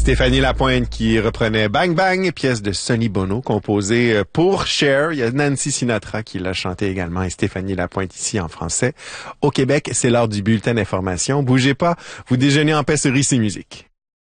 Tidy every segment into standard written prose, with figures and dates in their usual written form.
Stéphanie Lapointe qui reprenait Bang Bang, pièce de Sonny Bono composée pour Cher. Il y a Nancy Sinatra qui l'a chanté également et Stéphanie Lapointe ici en français. Au Québec, c'est l'heure du bulletin d'information. Bougez pas, vous déjeunez en paix sur ici Musique.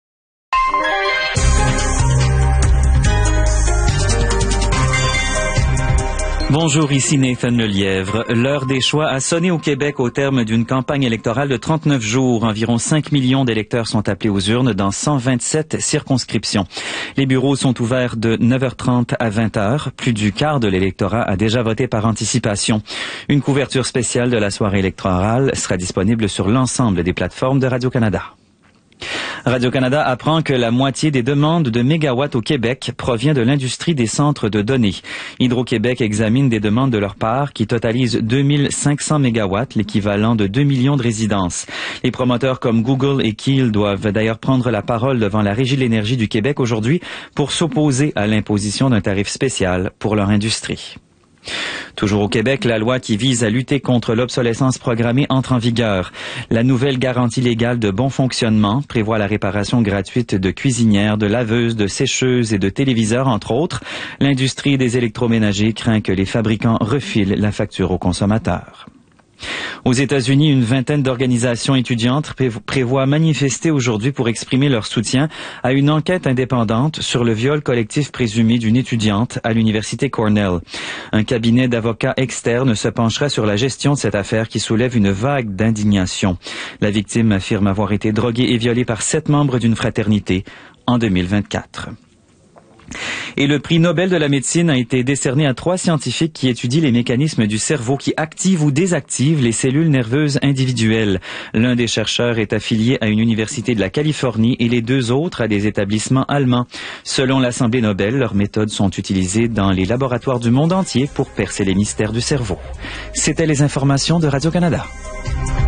Bonjour, ici Nathan Lelièvre. L'heure des choix a sonné au Québec au terme d'une campagne électorale de 39 jours. Environ 5 millions d'électeurs sont appelés aux urnes dans 127 circonscriptions. Les bureaux sont ouverts de 9h30 à 20h. Plus du quart de l'électorat a déjà voté par anticipation. Une couverture spéciale de la soirée électorale sera disponible sur l'ensemble des plateformes de Radio-Canada. Radio-Canada apprend que la moitié des demandes de mégawatts au Québec provient de l'industrie des centres de données. Hydro-Québec examine des demandes de leur part qui totalisent 2500 mégawatts, l'équivalent de 2 millions de résidences. Les promoteurs comme Google et Keel doivent d'ailleurs prendre la parole devant la Régie de l'énergie du Québec aujourd'hui pour s'opposer à l'imposition d'un tarif spécial pour leur industrie. Toujours au Québec, la loi qui vise à lutter contre l'obsolescence programmée entre en vigueur. La nouvelle garantie légale de bon fonctionnement prévoit la réparation gratuite de cuisinières, de laveuses, de sécheuses et de téléviseurs, entre autres. L'industrie des électroménagers craint que les fabricants refilent la facture aux consommateurs. Aux États-Unis, une vingtaine d'organisations étudiantes prévoient manifester aujourd'hui pour exprimer leur soutien à une enquête indépendante sur le viol collectif présumé d'une étudiante à l'université Cornell. Un cabinet d'avocats externes se penchera sur la gestion de cette affaire qui soulève une vague d'indignation. La victime affirme avoir été droguée et violée par 7 membres d'une fraternité en 2024. Et le prix Nobel de la médecine a été décerné à 3 scientifiques qui étudient les mécanismes du cerveau qui activent ou désactivent les cellules nerveuses individuelles. L'un des chercheurs est affilié à une université de la Californie et les 2 autres à des établissements allemands. Selon l'Assemblée Nobel, leurs méthodes sont utilisées dans les laboratoires du monde entier pour percer les mystères du cerveau. C'étaient les informations de Radio-Canada.